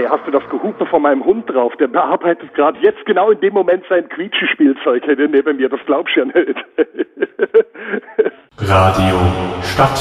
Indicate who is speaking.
Speaker 1: hast du das Gehupe von meinem Hund drauf? Der bearbeitet gerade jetzt genau in dem Moment sein Quietschespielzeug neben mir. Das glaubst du ja nicht.
Speaker 2: Radio Stadt.